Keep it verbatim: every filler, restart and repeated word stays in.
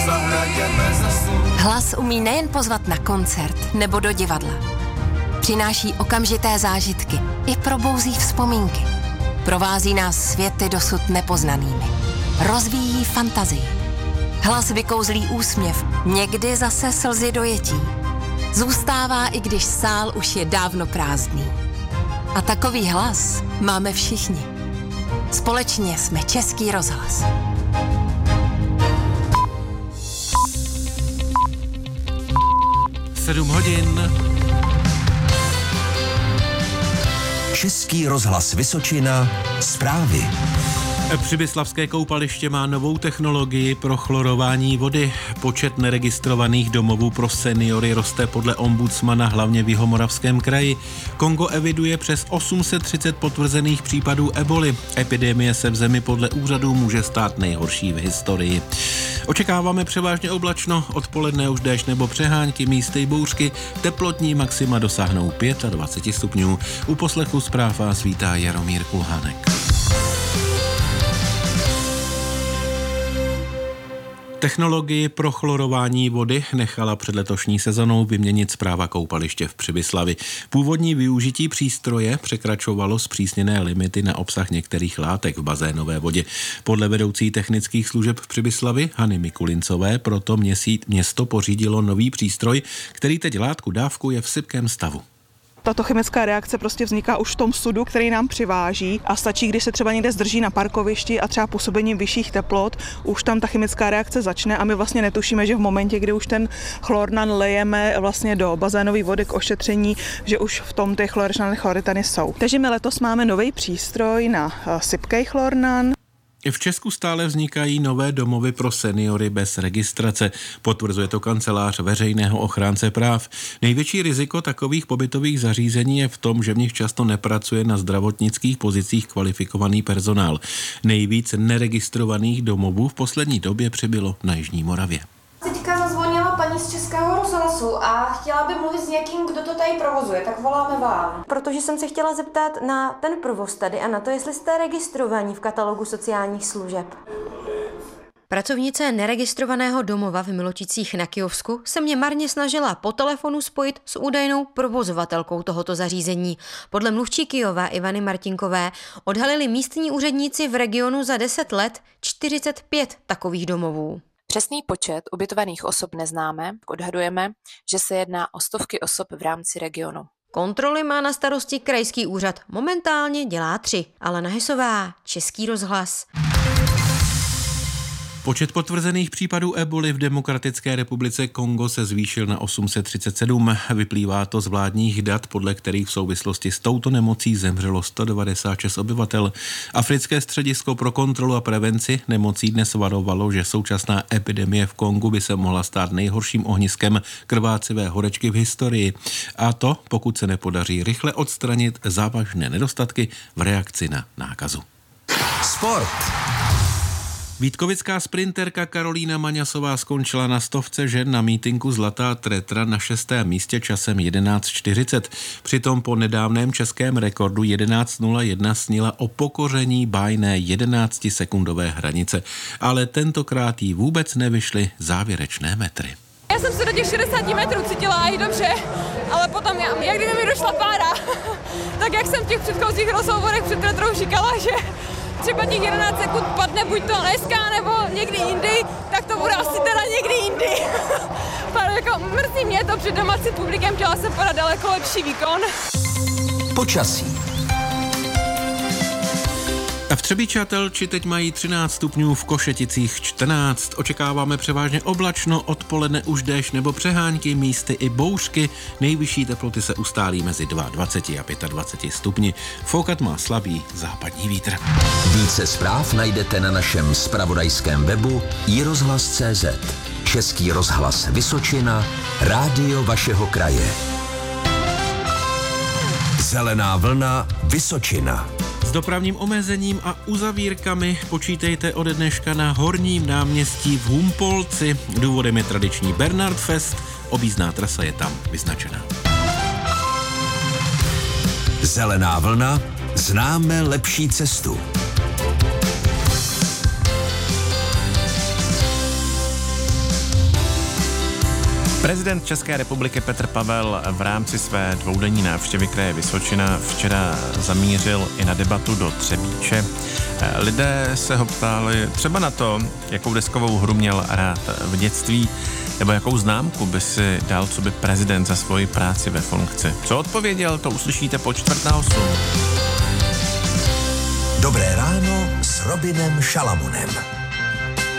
Hlas umí nejen pozvat na koncert nebo do divadla. Přináší okamžité zážitky i probouzí vzpomínky. Provází nás světy dosud nepoznanými. Rozvíjí fantazii. Hlas vykouzlí úsměv, někdy zase slzy dojetí. Zůstává, i když sál už je dávno prázdný. A takový hlas máme všichni. Společně jsme Český rozhlas. Sedm hodin. Český rozhlas Vysočina. Zprávy. Přibyslavské koupaliště má novou technologii pro chlorování vody. Počet neregistrovaných domovů pro seniory roste podle ombudsmana hlavně v Jihomoravském kraji. Kongo eviduje přes osm set třicet potvrzených případů eboli. Epidemie se v zemi podle úřadů může stát nejhorší v historii. Očekáváme převážně oblačno, odpoledne už déšť nebo přehánky, místy bouřky, teplotní maxima dosáhnou dvacet pět stupňů. U poslechu zpráv vás vítá Jaromír Kulhánek. Technologii pro chlorování vody nechala před letošní sezonou vyměnit správa koupaliště v Přibyslavi. Původní využití přístroje překračovalo zpřísněné limity na obsah některých látek v bazénové vodě. Podle vedoucí technických služeb v Přibyslavi Hany Mikulincové proto měsíc, město pořídilo nový přístroj, který teď látku dávkuje v sypkém stavu. Tato chemická reakce prostě vzniká už v tom sudu, který nám přiváží a stačí, když se třeba někde zdrží na parkovišti a třeba působením vyšších teplot, už tam ta chemická reakce začne a my vlastně netušíme, že v momentě, kdy už ten chlornan lejeme vlastně do bazénové vody k ošetření, že už v tom ty chlorečnané chloritany jsou. Takže my letos máme nový přístroj na sypký chlornan. V Česku stále vznikají nové domovy pro seniory bez registrace. Potvrzuje to kancelář veřejného ochránce práv. Největší riziko takových pobytových zařízení je v tom, že v nich často nepracuje na zdravotnických pozicích kvalifikovaný personál. Nejvíc neregistrovaných domovů v poslední době přibylo na Jižní Moravě. Teďka zazvonila paní z Českého rozhlasu a chtěla by mluvit s někým, kdo to tady provozuje, tak voláme vám. Protože jsem se chtěla zeptat na ten provoz tady a na to, jestli jste registrovaní v katalogu sociálních služeb. Pracovnice neregistrovaného domova v Miloticích na Kyjovsku se mě marně snažila po telefonu spojit s údajnou provozovatelkou tohoto zařízení. Podle mluvčí Kyjova Ivany Martinkové odhalili místní úředníci v regionu za deset let čtyřicet pět takových domovů. Přesný počet ubytovaných osob neznáme, odhadujeme, že se jedná o stovky osob v rámci regionu. Kontroly má na starosti krajský úřad, momentálně dělá tři. Alena Hesová, Český rozhlas. Počet potvrzených případů eboli v Demokratické republice Kongo se zvýšil na osm set třicet sedm. Vyplývá to z vládních dat, podle kterých v souvislosti s touto nemocí zemřelo sto devadesát šest obyvatel. Africké středisko pro kontrolu a prevenci nemocí dnes varovalo, že současná epidemie v Kongu by se mohla stát nejhorším ohniskem krvácivé horečky v historii. A to, pokud se nepodaří rychle odstranit závažné nedostatky v reakci na nákazu. Sport. Vítkovická sprinterka Karolína Maňasová skončila na stovce žen na mítinku Zlatá tretra na šestém místě časem jedenáct čtyřicet. Přitom po nedávném českém rekordu jedenáct nula jedna snila o pokoření bájné jedenáctisekundové hranice. Ale tentokrát jí vůbec nevyšly závěrečné metry. Já jsem se do těch šedesáti metrů cítila i dobře, ale potom, já, jak kdyby mi došla pára, tak jak jsem v těch předchozích rozhovorech před tretrou říkala, že třeba těch jedenáct sekund padne buď to dneska nebo někdy jindy, tak to bude asi teda někdy jindy. Jako mrzí mě to před domácím publikem, chtěla jsem podat daleko lepší výkon. Počasí. A v Třebíči teď mají třináct stupňů, v Košeticích čtrnáct. Očekáváme převážně oblačno, odpoledne už déšť nebo přehánky, místy i bouřky. Nejvyšší teploty se ustálí mezi dvacet dva a dvacet pět stupni. Foukat má slabý západní vítr. Více zpráv najdete na našem zpravodajském webu i rozhlas tečka cé zet. Český rozhlas Vysočina, rádio vašeho kraje. Zelená vlna Vysočina. S dopravním omezením a uzavírkami počítejte ode dneška na Horním náměstí v Humpolci. Důvodem je tradiční Bernard Fest, objízdná trasa je tam vyznačená. Zelená vlna, známe lepší cestu. Prezident České republiky Petr Pavel v rámci své dvoudenní návštěvy kraje Vysočina včera zamířil i na debatu do Třebíče. Lidé se ho ptali třeba na to, jakou deskovou hru měl rád v dětství, nebo jakou známku by si dal co by prezident za svoji práci ve funkci. Co odpověděl, to uslyšíte po čtvrt na osm. Dobré ráno s Robinem Šalamunem.